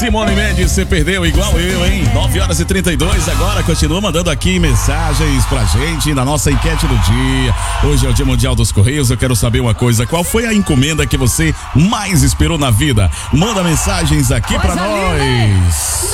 Simone Mendes, você perdeu igual eu, hein? 9h32 agora, continua mandando aqui mensagens pra gente na nossa enquete do dia. Hoje é o Dia Mundial dos Correios, eu quero saber uma coisa, qual foi a encomenda que você mais esperou na vida? Manda mensagens aqui pra nós.